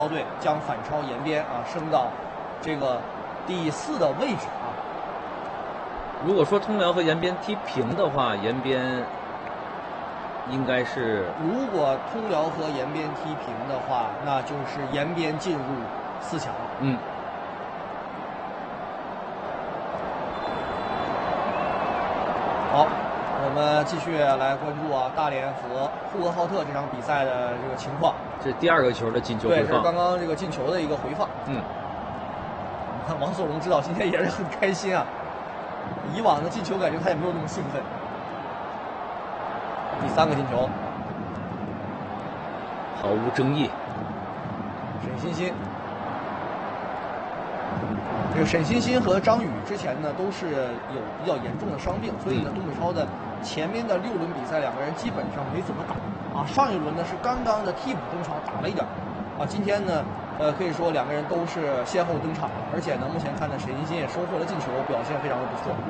队将反超延边啊，升到这个第4的位置啊。 如果说通辽和延边踢平的话，延边应该是， 如果通辽和延边踢平的话，那就是延边进入4强。好，我们继续来关注啊，大连和呼和浩特这场比赛的这个情况。 这第2个球的进球回放， 对，这是刚刚这个进球的一个回放。你看王索荣指导今天也是很开心啊，以往的进球感觉他也没有那么兴奋。第3个进球， 毫无争议。 沈欣欣，这个沈欣欣和张宇之前呢都是有比较严重的伤病，所以呢东北超的前面的6轮比赛2个人基本上没怎么打啊。上一轮呢是刚刚的替补登场打了一点啊，今天呢可以说2个人都是先后登场了，而且呢目前看呢沈欣欣也收获了进球，表现非常的不错。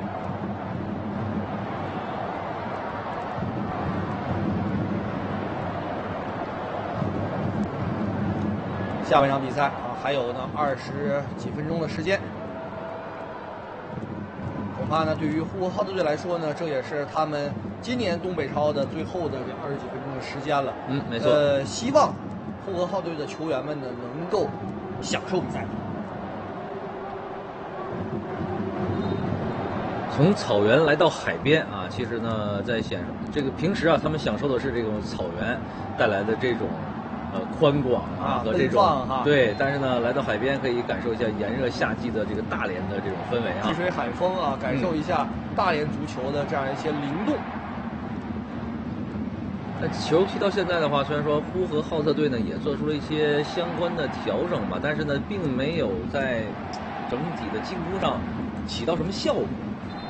下半场比赛啊，还有呢20几分钟的时间，恐怕呢对于呼和浩特队来说呢，这也是他们今年东北超的最后的这20几分钟的时间了。 没错。 希望呼和浩特队的球员们呢能够享受比赛。 从草原来到海边啊，其实呢，在这个平时啊，他们享受的是这种草原带来的这种宽广啊和这种对，但是呢，来到海边可以感受一下炎热夏季的这个大连的这种氛围啊， 踢水海风啊，感受一下大连足球的这样一些灵动。 那球踢到现在的话，虽然说呼和浩特队呢也做出了一些相关的调整吧，但是呢，并没有在整体的进攻上起到什么效果。